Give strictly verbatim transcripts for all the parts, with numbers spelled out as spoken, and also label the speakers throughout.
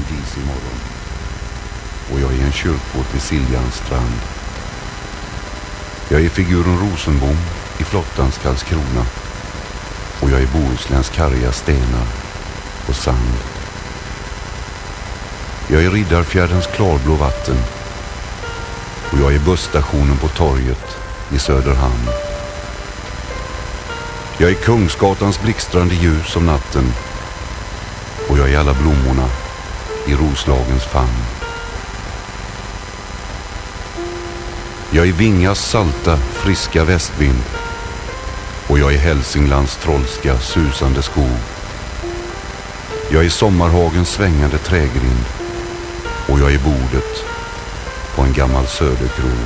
Speaker 1: en disig morgon. Och jag är i en kyrkbåt vid Siljans strand. Jag är figuren Rosenbom i flottans Karlskrona. Och jag är Bohusläns karga stenar och sand. Jag är Riddarfjärdens klarblå vatten. Och jag är busstationen på torget i Söderhamn. Jag är Kungsgatans blixtrande ljus om natten. Och jag är alla blommorna i Roslagens famn. Jag är Vingas salta, friska västvind. Och jag är Hälsinglands trollska, susande skog. Jag är Sommarhagens svängande trägrind. Och jag är bordet på en gammal söderkrog.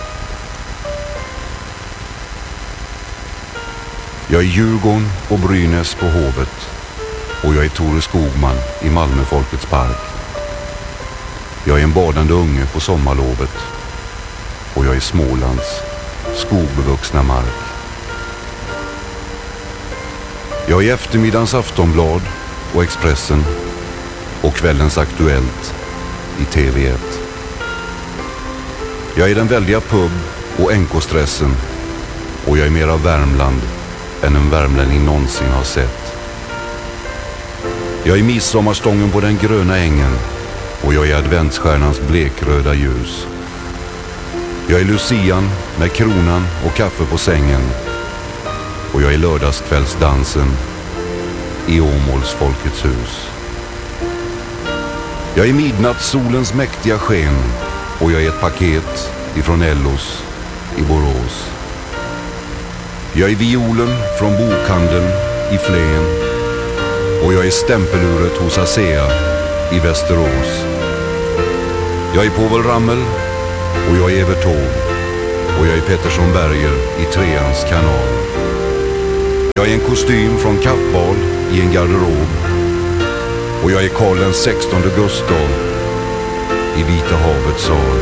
Speaker 1: Jag är Djurgården och Brynäs på Hovet. Och jag är Tore Skogman i Malmöfolkets park. Jag är en badande unge på sommarlovet. Och jag är Smålands skogbevuxna mark. Jag är eftermiddagens Aftonblad och Expressen och kvällens Aktuellt i T V ett. Jag är den väldiga pub och N K-stressen och jag är mer av Värmland än en värmlänning någonsin har sett. Jag är midsommarstången på den gröna ängen och jag är adventsstjärnans blekröda ljus. Jag är Lucian med kronan och kaffe på sängen och jag är lördagskvällsdansen i Åmåls Folkets hus. Jag är midnattssolens mäktiga sken och jag är ett paket ifrån Ellos i Borås. Jag är violen från bokhandeln i Flen och jag är stämpeluret hos Asea i Västerås. Jag är Povel Ramel och jag är Evert Taube och jag är Pettersson Berger i Treans kanal. Jag är en kostym från Kappal i en garderob och jag är Karl den sextonde Gustav i Vita havets sal.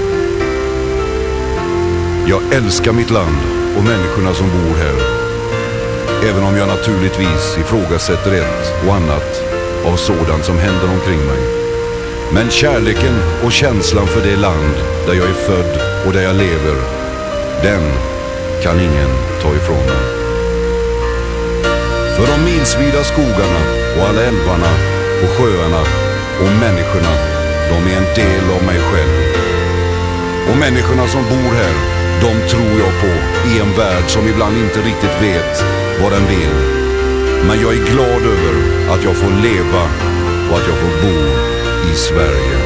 Speaker 1: Jag älskar mitt land och människorna som bor här, även om jag naturligtvis ifrågasätter ett och annat av sådant som händer omkring mig. Men kärleken och känslan för det land där jag är född och där jag lever, den kan ingen ta ifrån mig. För de milsvida skogarna och alla älvarna och sjöarna och människorna, de är en del av mig själv. Och människorna som bor här, de tror jag på i en värld som ibland inte riktigt vet vad den vill. Men jag är glad över att jag får leva och att jag får bo i Sverige.